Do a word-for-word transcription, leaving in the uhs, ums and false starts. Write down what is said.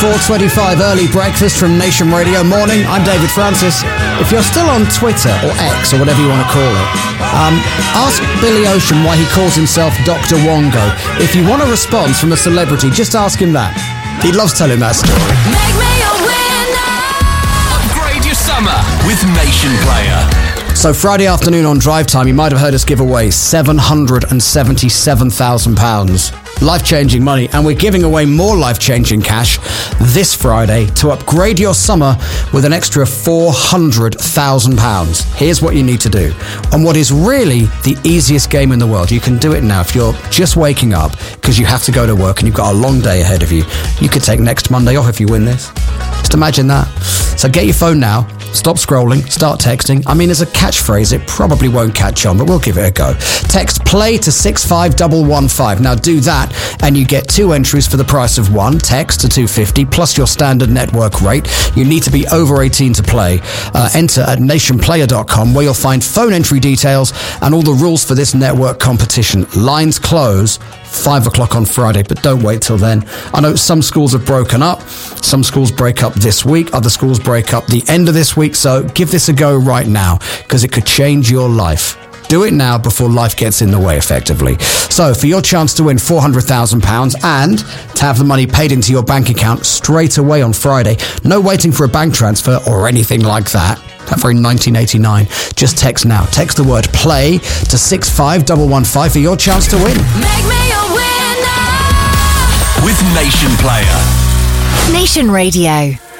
four twenty-five early breakfast from Nation Radio Morning. I'm David Francis. If you're still on Twitter or X or whatever you want to call it, um, ask Billy Ocean why he calls himself Doctor Wongo. If you want a response from a celebrity, just ask him that. He loves telling that story. Make me a winner. Upgrade your summer with Nation Player. So Friday afternoon on Drive Time, you might have heard us give away seven hundred seventy-seven thousand pounds. Life-changing money, and we're giving away more life-changing cash this Friday to upgrade your summer with an extra four hundred thousand pounds. Here's what you need to do. On what is really the easiest game in the world, you can do it now. If you're just waking up because you have to go to work and you've got a long day ahead of you, you could take next Monday off if you win this. Just imagine that. So get your phone now, stop scrolling, start texting. I mean, as a catchphrase, it probably won't catch on, but we'll give it a go. Text play to six five one one five. Now do that and you get two entries for the price of one. Text to two fifty plus your standard network rate. You need to be over eighteen to play. Uh, enter at nation player dot com where you'll find phone entry details and all the rules for this network competition. Lines close five o'clock on Friday, but don't wait till then. I know some schools have broken up. Some schools break up this week. Other schools break up the end of this week. So give this a go right now because it could change your life. Do it now before life gets in the way, effectively. So for your chance to win four hundred thousand pounds and to have the money paid into your bank account straight away on Friday, no waiting for a bank transfer or anything like that. That very nineteen eighty-nine. Just text now. Text the word play to six five one one five for your chance to win. Make me a winner with Nation Player. Nation Radio.